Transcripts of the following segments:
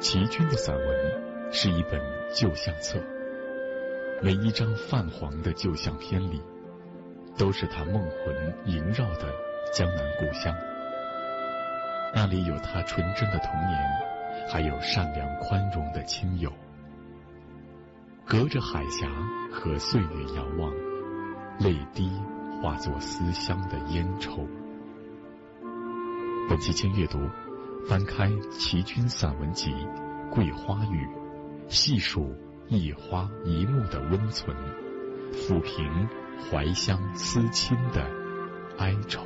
齐君的散文是一本旧相册，每一张泛黄的旧相片里，都是他梦魂萦绕的江南故乡。那里有他纯真的童年，还有善良宽容的亲友。隔着海峡和岁月遥望，泪滴化作思乡的烟抽。本期轻阅读，翻开齐君散文集《桂花雨》，细数一花一木的温存，抚平怀乡思亲的哀愁。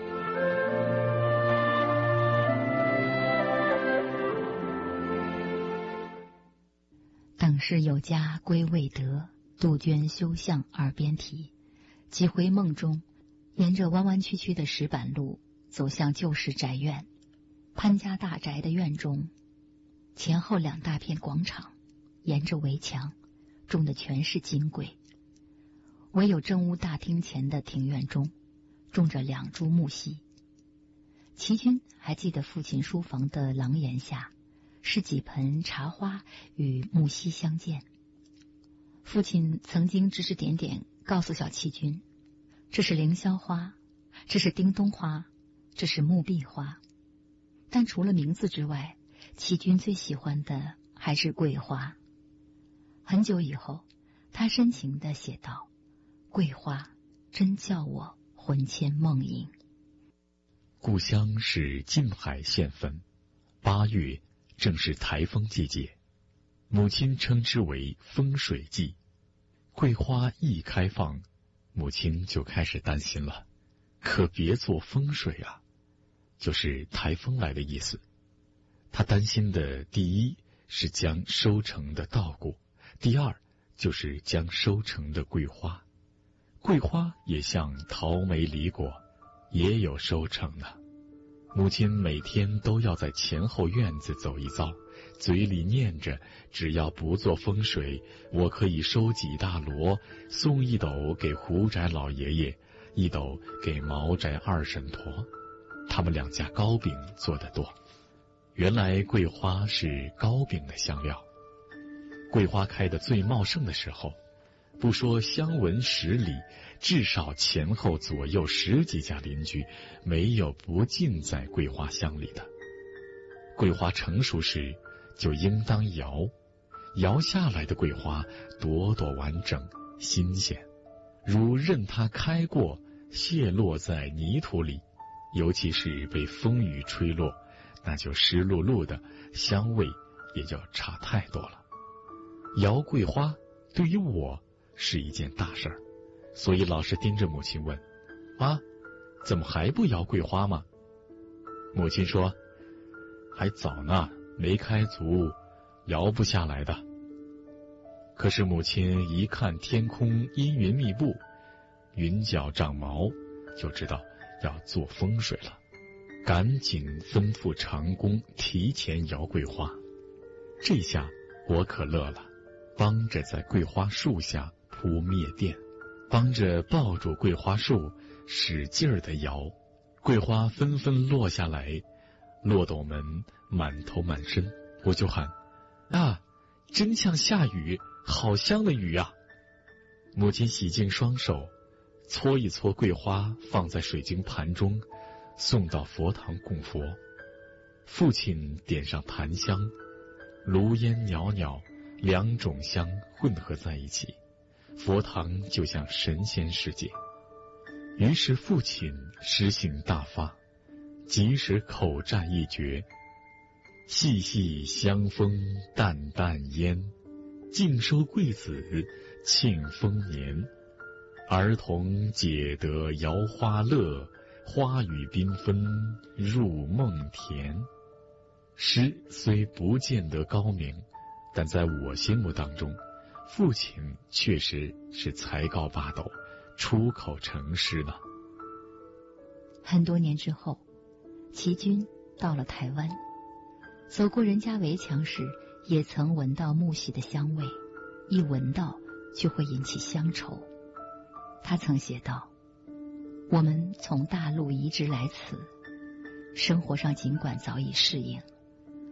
等是有家归未得，杜鹃休向耳边啼。几回梦中，沿着弯弯曲曲的石板路走向旧式宅院。潘家大宅的院中，前后两大片广场，沿着围墙种的全是金桂，唯有正屋大厅前的庭院中种着两株木樨。齐君还记得父亲书房的廊檐下是几盆茶花与木樨相间。父亲曾经指指点点告诉小齐君，这是凌霄花，这是叮咚花，这是木碧花。但除了名字之外，齐君最喜欢的还是桂花。很久以后，他深情地写道：桂花真叫我魂牵梦萦。 故乡是近海县份，8月正是台风季节，母亲称之为风水季。桂花一开放，母亲就开始担心了，可别做风水啊，就是台风来的意思。她担心的第一是将收成的稻谷，第二就是将收成的桂花。桂花也像桃梅梨果，也有收成呢。母亲每天都要在前后院子走一遭，嘴里念着只要不做风水，我可以收几大箩，送一斗给胡宅老爷爷，一斗给毛宅二婶婆。他们两家糕饼做得多。原来桂花是糕饼的香料。桂花开得最茂盛的时候，不说香闻10里，至少前后左右10几家邻居没有不浸在桂花香里的。桂花成熟时就应当摇，摇下来的桂花朵朵完整新鲜，如任它开过泻落在泥土里，尤其是被风雨吹落，那就湿漉漉的，香味也就差太多了。摇桂花对于我是一件大事儿，所以老是盯着母亲问：妈，怎么还不摇桂花吗？母亲说：还早呢，没开足，摇不下来的。可是母亲一看天空阴云密布，云脚长毛，就知道要做风水了，赶紧吩咐长工提前摇桂花。这下我可乐了，帮着在桂花树下铺篾垫，帮着抱住桂花树使劲儿地摇，桂花纷纷落下来，落斗们满头满身。我就喊：啊，真像下雨，好香的雨啊！母亲洗净双手，搓一搓桂花，放在水晶盘中，送到佛堂供佛。父亲点上檀香，炉烟袅袅，两种香混合在一起，佛堂就像神仙世界。于是父亲诗兴大发，即使口占一绝：细细香风淡淡烟，尽收桂子庆丰年。儿童解得摇花乐，花雨缤纷入梦田。诗虽不见得高明，但在我心目当中，父亲确实是才高八斗，出口成诗呢。 很多年之后，齐君到了台湾，走过人家围墙时，也曾闻到木樨的香味，一闻到就会引起乡愁。他曾写道：我们从大陆移植来此，生活上尽管早已适应，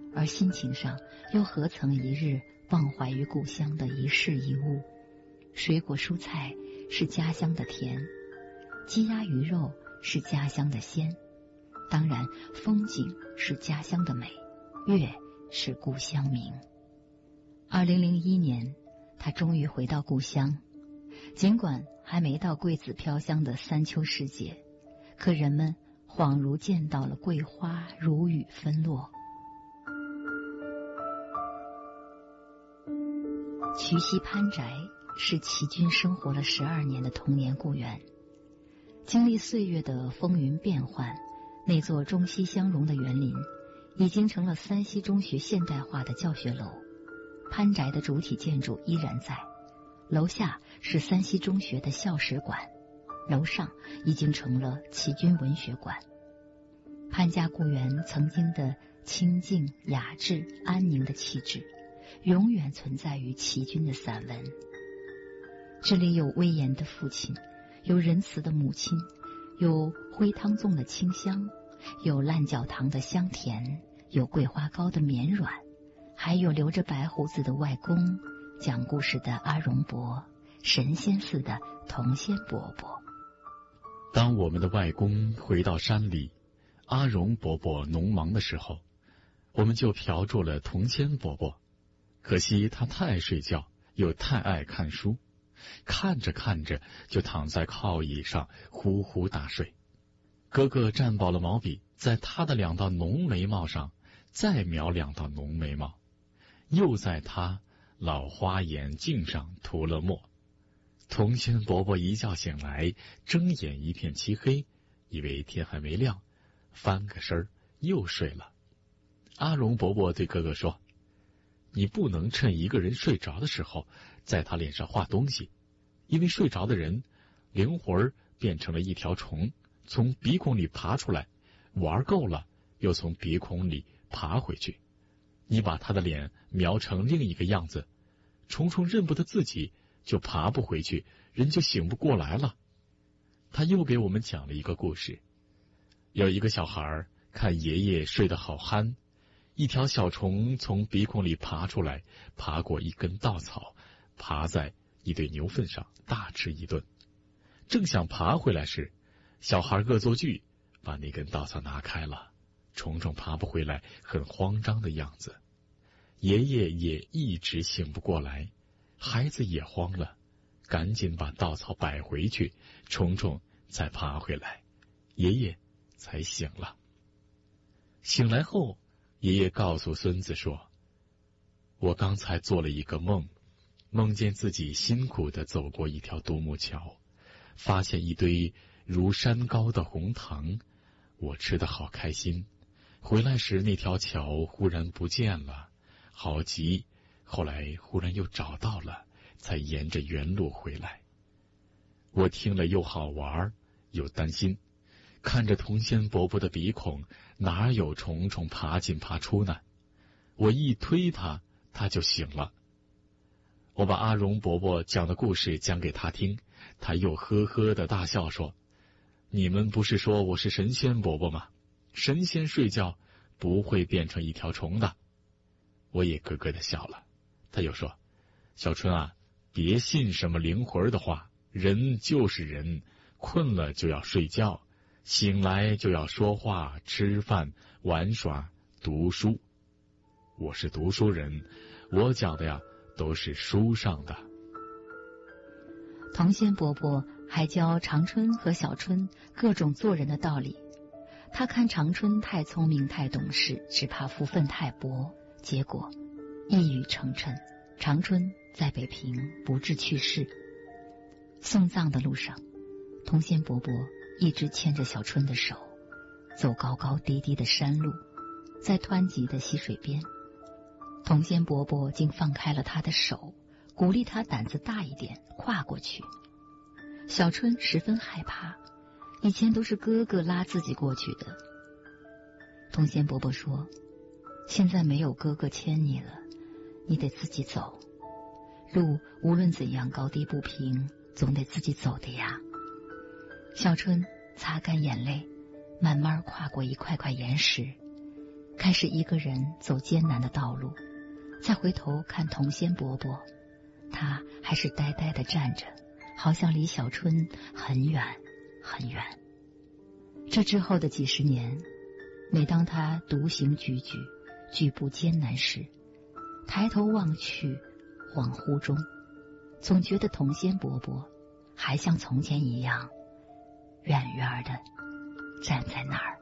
而心情上又何曾一日忘怀于故乡的一事一物？水果蔬菜是家乡的甜，鸡鸭鱼肉是家乡的鲜，当然风景是家乡的美，月是故乡明。2001年，他终于回到故乡，尽管还没到桂子飘香的三秋时节，可人们恍如见到了桂花如雨纷落。衢溪潘宅是齐军生活了12年的童年故园，经历岁月的风云变幻，那座中西相融的园林已经成了山西中学现代化的教学楼。潘宅的主体建筑依然在，楼下是山西中学的校史馆，楼上已经成了齐军文学馆。潘家故园曾经的清静、雅致、安宁的气质，永远存在于齐军的散文。这里有威严的父亲，有仁慈的母亲，有灰汤粽的清香，有烂角糖的香甜，有桂花糕的绵软，还有留着白胡子的外公，讲故事的阿荣伯，神仙似的童仙伯伯。 当我们的外公回到山里，阿荣伯伯农忙的时候，我们就嫖住了童仙伯伯。可惜他太爱睡觉，又太爱看书，看着看着就躺在靠椅上呼呼大睡。哥哥蘸饱了毛笔，在他的2道浓眉毛上再描2道浓眉毛，又在他老花眼镜上涂了墨。童仙伯伯一觉醒来，睁眼一片漆黑，以为天还没亮，翻个身又睡了。阿荣伯伯对哥哥说，你不能趁一个人睡着的时候在他脸上画东西，因为睡着的人灵魂变成了一条虫，从鼻孔里爬出来，玩够了又从鼻孔里爬回去。你把他的脸描成另一个样子，虫虫认不得自己，就爬不回去，人就醒不过来了。他又给我们讲了一个故事，有一个小孩看爷爷睡得好酣，一条小虫从鼻孔里爬出来，爬过一根稻草，爬在一堆牛粪上大吃一顿。正想爬回来时，小孩恶作剧把那根稻草拿开了，虫虫爬不回来，很慌张的样子。爷爷也一直醒不过来，孩子也慌了，赶紧把稻草摆回去，虫虫才爬回来，爷爷才醒了。醒来后，爷爷告诉孙子说，我刚才做了一个梦，梦见自己辛苦地走过一条独木桥，发现一堆如山高的红糖，我吃得好开心。回来时那条桥忽然不见了，好急，后来忽然又找到了，才沿着原路回来。我听了又好玩又担心，看着童仙伯伯的鼻孔哪有虫虫爬进爬出呢？我一推他，他就醒了。我把阿荣伯伯讲的故事讲给他听，他又呵呵的大笑说，你们不是说我是神仙伯伯吗？神仙睡觉不会变成一条虫的。我也咯咯的笑了。他又说，小春啊，别信什么灵魂的话，人就是人，困了就要睡觉，醒来就要说话、吃饭、玩耍、读书。我是读书人，我讲的呀都是书上的。 童仙伯伯还教长春和小春各种做人的道理。他看长春太聪明太懂事，只怕福分太薄，结果一语成谶，长春在北平不治去世。送葬的路上，童仙伯伯一直牵着小春的手，走高高低低的山路，在湍急的溪水边，童仙伯伯竟放开了他的手，鼓励他胆子大一点，跨过去。小春十分害怕，以前都是哥哥拉自己过去的。童仙伯伯说，现在没有哥哥牵你了，你得自己走，路无论怎样高低不平，总得自己走的呀。小春擦干眼泪，慢慢跨过一块块岩石， 开始一个人走艰难的道路，再回头看童仙伯伯，他还是呆呆地站着，好像离小春很远很远。这之后的几十年，每当他独行踽踽，举步艰难时，抬头望去，恍惚中总觉得童仙伯伯还像从前一样远远地站在那儿。